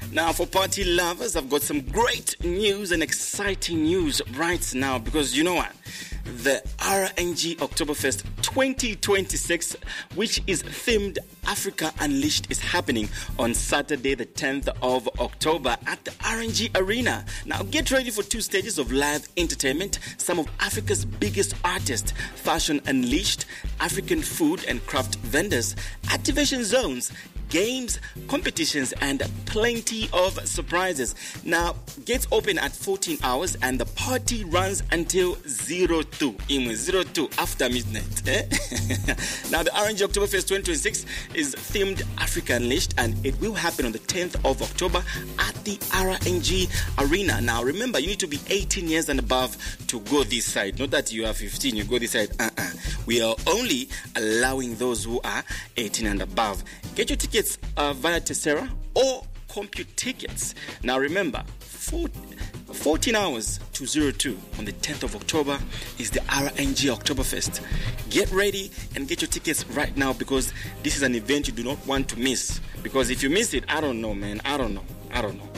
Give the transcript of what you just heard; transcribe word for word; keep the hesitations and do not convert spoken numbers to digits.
Now, for party lovers, I've got some great news and exciting news right now, because you know what? The R N G Oktoberfest twenty twenty-six, which is themed Africa Unleashed, is happening on Saturday, the tenth of October at the R N G Arena. Now, get ready for two stages of live entertainment, some of Africa's biggest artists, Fashion Unleashed, African food and craft vendors, activation zones, games, competitions, and plenty of surprises. Now, gates open at fourteen hours and the party runs until zero two, zero two after midnight. Eh? Now, the R N G Oktoberfest twenty twenty-six is themed Africa Unleashed, and it will happen on the tenth of October at the R N G Arena. Now, remember, you need to be eighteen years and above to go this side. Not that you are fifteen, you go this side. Uh-uh. We are only allowing those who are eighteen and above. Get your tickets uh, via Tessera or Compute Tickets. Now remember, fourteen hours to zero two on the tenth of October is the R N G Oktoberfest. Get ready and get your tickets right now, because this is an event you do not want to miss. Because if you miss it, I don't know, man. I don't know. I don't know.